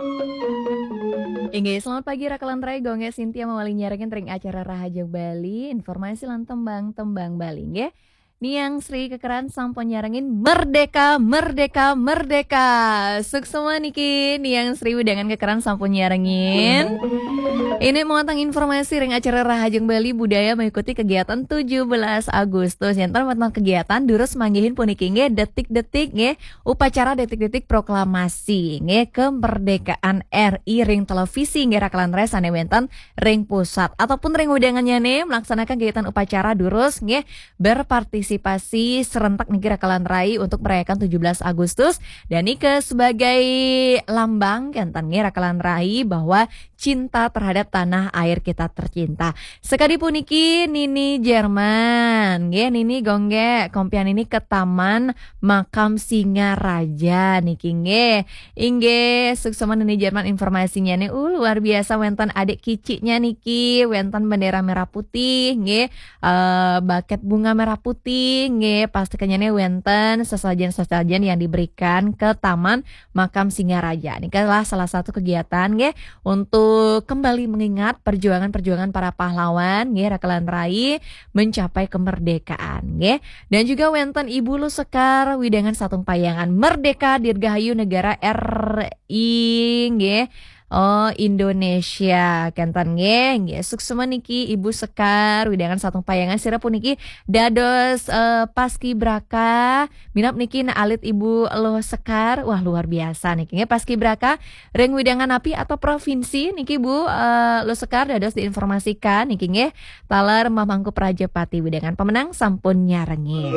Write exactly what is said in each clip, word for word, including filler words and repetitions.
Inggih, selamat pagi Rakalan Rai Gonge Sintia mawali nyarengen tering acara Rahaja Bali, informasi lan tembang-tembang Bali nggih. Niang Sri kekeran sampun nyarengin merdeka, merdeka, merdeka. Suksema niki Niang Sri dengan kekeran sampun nyarengin. Ini muatang informasi ring acara Rahajeng Bali budaya mengikuti kegiatan tujuh belas Agustus. Yang tentang kegiatan durus manggihin puniki nge detik-detik nge upacara detik-detik proklamasi nge kemerdekaan R I ring televisi nge Rakalan Res ane wenten ring pusat ataupun ring udangannya nih melaksanakan kegiatan upacara durus nge berpartisipasi serentak niki Rakalan Rai untuk merayakan tujuh belas Agustus dan nike sebagai lambang kentan nge Rakalan Rai bahwa cinta terhadap tanah air kita tercinta. Sekali puniki Nini Jerman, nggih Nini gongge kompian ini ke Taman Makam Singaraja niki nggih. Inggih suksema Nini Jerman informasinya nih uh, luar biasa wenten adik kiciknya niki, wenten bendera merah putih nggih, uh, baket bunga merah putih nggih, pastikannya nih wenten sesajen-sesajen yang diberikan ke Taman Makam Singaraja. Ini adalah salah satu kegiatan nggih untuk kembali mengingat perjuangan-perjuangan para pahlawan nggih Rakalan Rai mencapai kemerdekaan nggih. Dan juga wenten Ibu Lu Sekar widangan satung payangan merdeka dirgahayu negara R I nggih. Oh Indonesia kentan nggih nggih suksema niki Ibu Sekar widangan satung payangan sira puniki dados uh, paskibraka minap niki na alit Ibu Lu Sekar wah luar biasa niki nggih paskibraka ring widangan api atau provinsi niki Bu uh, Lu Sekar dados diinformasikan niki nggih taler Mamangku Prajapati widangan pemenang sampun nyarengin.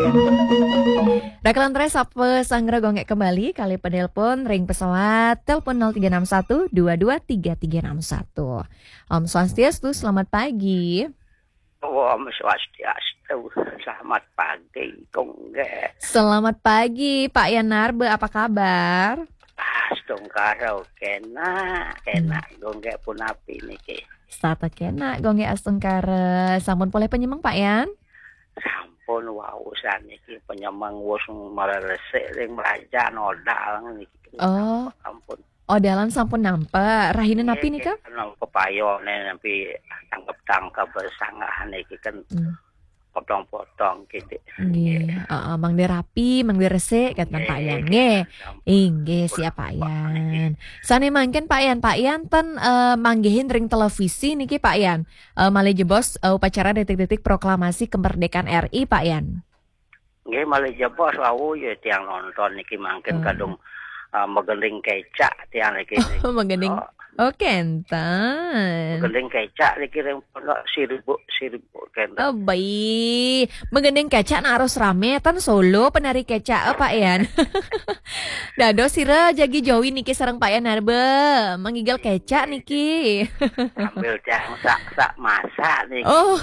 Rakalan Tres apa sangra gongek kembali kali penelpon ring pesawat telepon nol tiga enam satu dua dua tiga tiga enam satu. Om Swastiastu, selamat pagi. Om Swastiastu, selamat pagi, Gongge. Selamat pagi, Pak Yanarbe, apa kabar? Astung karo kena, kena Gongge pun api niki. Stata kena, Gongge astung kare. Sampun boleh penyemang Pak Yan? Sampun wausan niki penyemang wus malah resik ring meraja nodal niki. Oh. Ampun. Oh dalam sampun nampak rahina napi nih kan? Nang kepayo nih napi tangkap-tangkap bersanggahan niki kan hmm. potong-potong gitu. Nggih, heeh mangde rapi, mangde resik katan Pak Yan. Nggih. Inggih siap Pak Yan. Sane mangken Pak Yan, Pak Yan ten uh, manggihin ring televisi niki Pak Yan. Uh, malih jebos uh, upacara detik-detik proklamasi kemerdekaan R I Pak Yan. Nggih malih jebos wau ya tiang nonton niki mangken hmm. kadung Uh, megending kecak tiang lagi oh, megending oh, oh kentan megending kecak lagi ring pondok seribu seribu kentan oh baik megending kecak na harus rame tan Solo penari kecak oh Pak Yan dado sira jagi jowi niki sareng Pak Yan arbe mangigel kecak niki ambil cang sak sak masak niki oh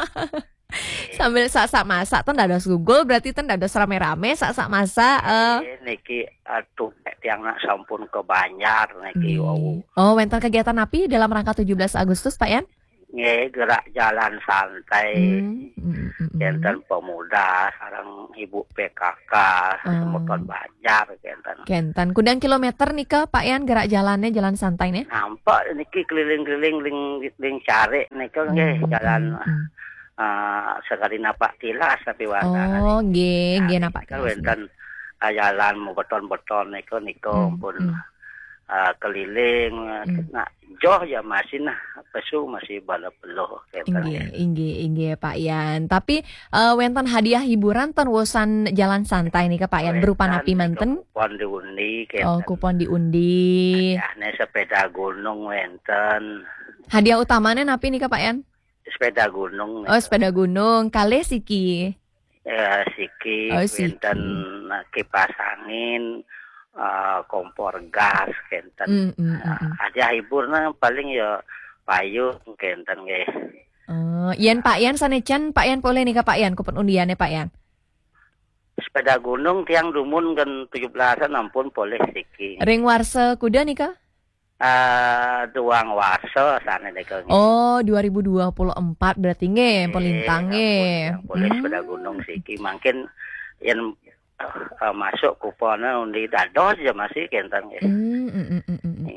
sambil sak-sak masak ten dados Google berarti ten dados rame-rame sak-sak masak uh. niki atuh tiang nak sampun ke Banjar niki wow. Oh wenten kegiatan api dalam rangka tujuh belas Agustus Pak Yan? Nggih gerak jalan santai hmm. Kenten pemuda sareng Ibu P K K Semuton oh. Banjar kenten kenten kudang kilometer nih ke Pak Yan gerak jalannya jalan santai nih nampak niki keliling-keliling ling ling cari niki nggih hmm. jalan hmm. Uh, sekali napak tilas tapi warna oh nggih nggih napak tilas wenten uh, jalan mau beton-beton niku niku hmm, pun hmm. Uh, keliling hmm. nah joh ya masih nah pesu masih bala peluh nggih nggih nggih Pak Yan tapi uh, wenten hadiah hiburan ten wosan jalan santai nih ke Pak Yan berupa napi menten kupon diundi kenten. Oh kupon diundi hadiahnya sepeda gunung wenten hadiah utamanya napi nih ke Pak Yan sepeda gunung. Oh, sepeda gunung. Kale siki. Ya, siki, oh, siki. Kenten kipas angin, uh, kompor gas, kenten. Mm, mm, mm. Uh, aja hiburna paling ya payung kenten nggih. Oh, yen Pak Yan sanecen Pak Yan boleh nih ka Pak Yan kupon undiannya Pak Yan. Sepeda gunung tiang dumun kan tujuh belasan ampun boleh siki. Ring warse kuda nih ka? Uh, duang warso sana deh kalau oh dua ribu dua puluh empat berarti nge pelintang nge boleh hmm. sepeda gunung siki makin yang uh, uh, masuk kuponnya undi dados ya masih kentang ya hmm, mm, mm, mm, mm.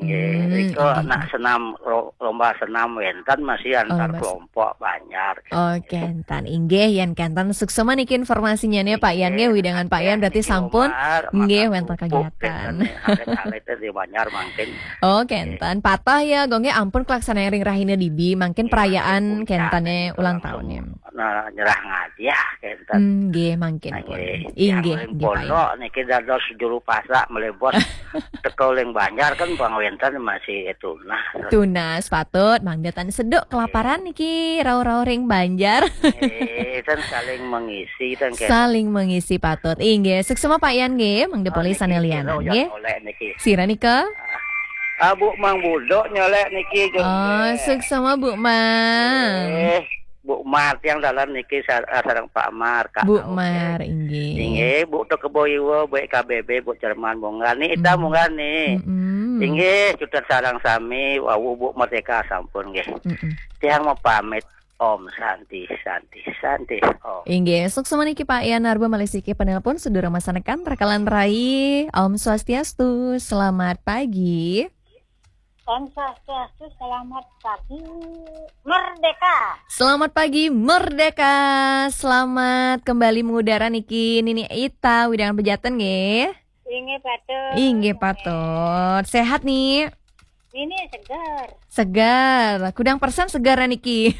Nggih, iko nak senam lomba senam wenten masih antar kelompok banyak. Oh, kentan inggih yen kentan suksema niki informasinya nih Pak Yan nggih widangan Pak Yan berarti sampun nggih wenten kegiatan. Halet-halet di Banjar mangkin. Oh, kentan patah ya gongge ampun kelaksana ring rahina dibi mangkin perayaan kentane ulang tahunnya. Nah, nyerah ngadiah kentan. Nggih mangkin pun. Inggih nggih Pak Yan. Niki dados juru pasak melebos teko ling Banjar kan Bang Wenten masih itu nah. Tunas patut mangdatan sedok kelaparan niki rau-rau ring Banjar. Eh, kan saling mengisi kan saling mengisi patut. Inggih, suksema Pak Yan nggih mangde polisan Eliana nggih. Sira nika? Ah, Bu Mang Budok nyolek niki. Oh, suksema Bu Mang. Eh, Bu Mar yang dalam niki sareng Pak Mar Kak. Bu Mar inggih. Inggih, Bu to keboiwo, Bu K B B, Bu Jerman Bongani, ita mongani. Inggih, cutan sarang sami wawu Bu Merdeka sampun nggih. Tiang mau pamit Om Santi Santi Santi. Oh. Inggih, suksema niki Pak Yan Narba Malisiki penelpon sedulur masanekan rakalan rai. Om Swastiastu, selamat pagi. Om Swastiastu, selamat pagi. Merdeka. Selamat pagi Merdeka. Selamat kembali mengudara niki Nini Ita widangan pejaten nggih. Inggih patut. Inggih patut. Sehat nih. Ini segar. Segar. Kudang persen segar niki.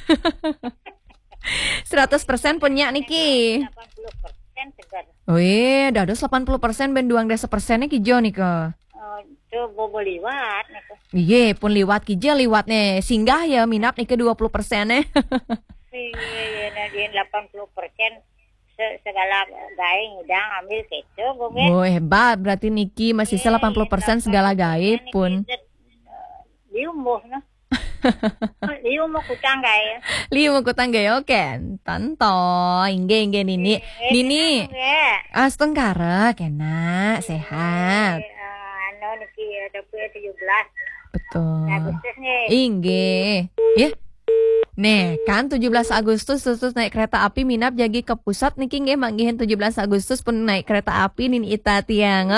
seratus persen punya niki. delapan puluh persen segar. Wih, dados delapan puluh persen ben duang desa persennya kijo nih ke. Oh, itu bobo liwat nih. Iya, pun liwat kijo liwatnya. Singgah ya minap nih ke dua puluh persennya. Iya, nanti delapan puluh persen segala gawe ngudang ambil keco gue. Oh, hebat. Berarti niki masih delapan puluh persen segala gawe pun. Liumbuh nah. Liumbuh kutang gawe. Liumbuh kutang gawe oke. Tanto, inge inge Nini. Nini. Asteng kara kena sehat. Ano niki tujuh belas. Betul. Agustus nih. Inge. Ya. Nih, kan tujuh belas Agustus terus naik kereta api minap jagi ke pusat niki nggih manggihin tujuh belas Agustus pun naik kereta api Nini Ita tiang.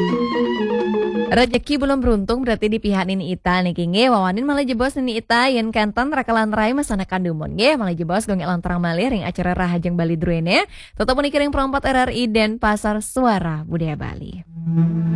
Rezeki belum beruntung berarti di pihak Nini Ita niki nggih wawanin malah jebos Nini Ita yen kanton rakalan rai masanakan dumon nggih malah jebos gongge lantarang malih ring acara Rahajeng Bali Druene tetep ning kiring perompat R R I dan Pasar Suara Budaya Bali.